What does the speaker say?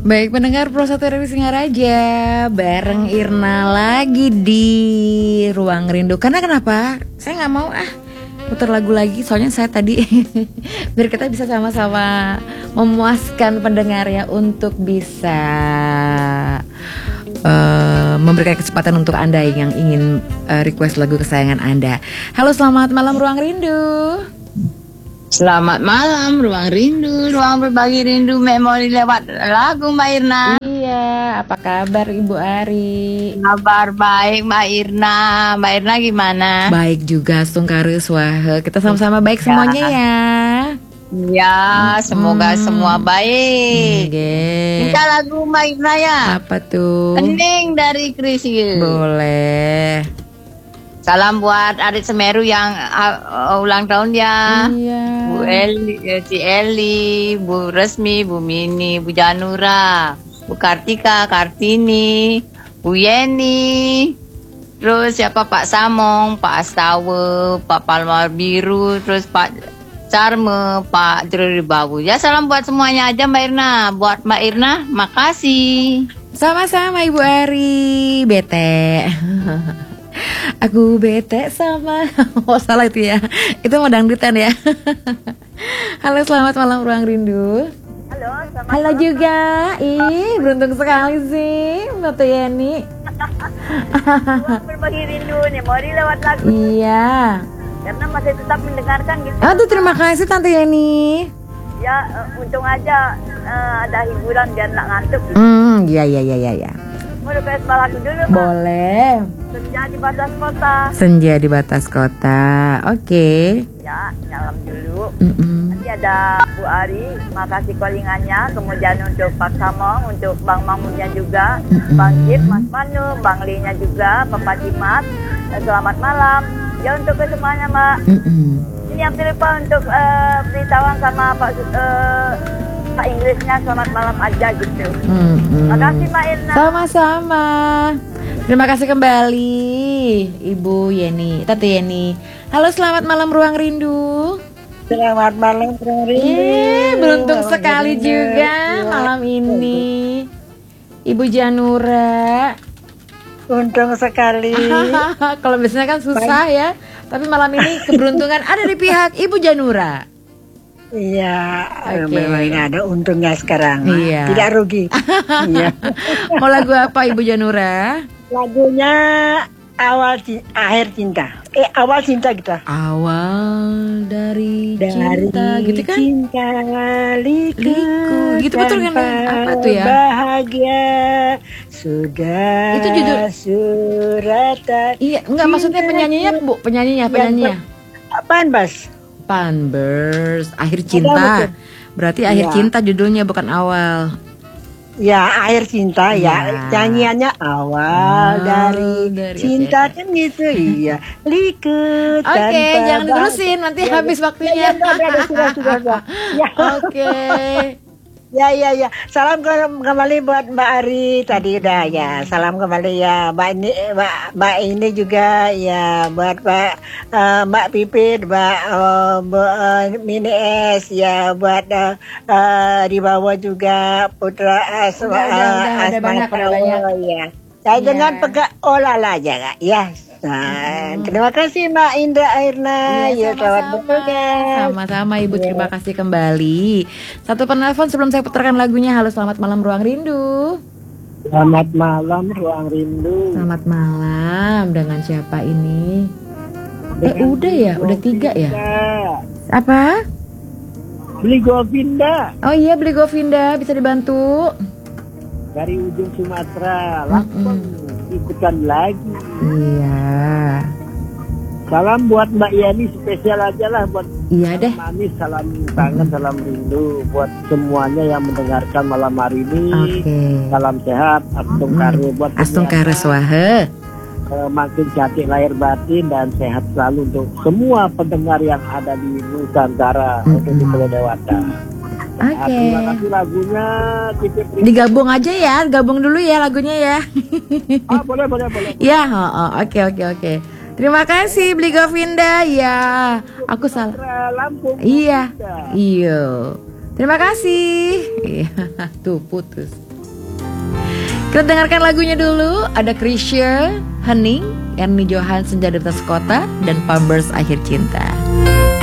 Baik pendengar Pro 1 RRI Singaraja, bareng Irna lagi di Ruang Rindu. Karena kenapa? Saya nggak mau putar lagu lagi, soalnya saya tadi biar kita bisa sama-sama memuaskan pendengar ya, untuk bisa memberikan kesempatan untuk Anda yang ingin request lagu kesayangan Anda. Halo, selamat malam Ruang Rindu. Selamat malam Ruang Rindu, ruang berbagi rindu, memori lewat lagu Mbak Irna. Iya, apa kabar Ibu Ari? Kabar baik Mbak Irna. Mbak Irna gimana? Baik juga, Sungkaru Swahe. Kita sama-sama baik semuanya ya. Ya, semoga semua baik. Minta lagu Mbak Irna ya. Apa tuh? Hening dari Krisye. Boleh. Salam buat Adik Semeru yang ulang tahun ya. Iya. Bu Eli, Ci Eli, Bu Resmi, Bu Mini, Bu Janura, Bu Kartika, Kartini, Bu Yeni, terus siapa, Pak Samong, Pak Astawe, Pak Palmar Biru, terus Pak Charme, Pak Jeribawu. Ya, salam buat semuanya aja Mbak Irna. Buat Mbak Irna, makasih. Sama-sama Ibu Ari. Bete. Aku bete sama. Oh, salah itu ya. Itu mau dangdutan ya. Halo, selamat malam Ruang Rindu. Halo, selamat Halo malam. juga. Ih, beruntung sekali sih Mbak Yeni. Berbagi rindu nih, mau lewat lagu. Iya. Karena masih tetap mendengarkan gitu. Aduh, terima kasih Tante Yeni. Ya, untung aja ada hiburan biar nggak ngantuk. Iya. Mau request lagu dulu, Mbak. Boleh. Senja di batas kota. Senja di batas kota. Oke. Ya, nyalam dulu. Nanti ada Bu Ari, makasih callingannya. Kemudian untuk Pak Samong, untuk Bang Mahmudnya juga, Bang Jip, Mas Manu, Bang Linya juga, Papa Cimat. Selamat malam. Ya, untuk kesemuanya, Mbak. Ini yang lupa untuk beritahuan sama Pak Inggrisnya, selamat malam aja gitu. Makasih Mbak Irna. Sama-sama. Terima kasih kembali Ibu Yeni, Tante Yeni. Halo, selamat malam Ruang Rindu. Selamat malam Ruang Rindu. Beruntung sekali juga malam ini Ibu Janura. Untung sekali. Kalau biasanya kan susah ya, tapi malam ini keberuntungan ada di pihak Ibu Janura. Iya, Oke. memang ini ada untungnya sekarang. Iya. Tidak rugi. Iya. Mau lagu apa Ibu Janura? Lagunya akhir cinta. Awal cinta kita. Awal dari cinta, gitu kan? Cinta liku gitu betul kan? Apa tuh ya? Bahagia sudah. Itu judul suratan. Iya, enggak maksudnya penyanyinya Bu, penyanyinya. Apaan, Bas? Panbers, akhir cinta. Berarti akhir cinta judulnya, bukan awal. Ya, akhir cinta ya. Nyanyiannya awal dari cinta kan gitu. Iya. Liku Oke, jangan diterusin, nanti habis waktunya. Sudah. Ya. Oke. Ya. Salam kembali buat Mbak Ari tadi udah ya. Salam kembali ya Mbak ini juga ya, buat Mbak Pipit, Mbak Mini S ya, buat di bawah juga Putra udah banyak ya. Saya dengan pegang olahlah aja Kak ya. Nah, terima kasih Mbak Indra Airna. Ya, selamat bertugas. Sama-sama Ibu, terima kasih kembali. Satu penelpon sebelum saya putarkan lagunya. Halo, selamat malam Ruang Rindu. Selamat malam Ruang Rindu. Selamat malam, dengan siapa ini? Udah ya, udah 3 ya. Apa? Beli Govinda. Oh iya, Beli Govinda, bisa dibantu? Dari ujung Sumatera, langsung ikutan lagi. Iya. Salam buat Mbak Yani, spesial aja lah buat Iya deh. manis, salam kangen, salam rindu buat semuanya yang mendengarkan malam hari ini. Oke. Salam sehat, Astung Kare buat Astung Kare Swahe. Makin cantik lahir batin dan sehat selalu untuk semua pendengar yang ada di Nusantara, untuk di Pulau Dewata. Oke. Terima kasih lagunya. Digabung aja ya, gabung dulu ya lagunya ya. Boleh. Ya, oke. Terima kasih Beli Govinda ya. Aku salah. Lampung. Iya. Terima kasih. Iya, tuh putus. Kita dengarkan lagunya dulu. Ada Chrisye, Hening, Ernie Johansen, Senja di Atas Kota, dan Pampers Akhir Cinta.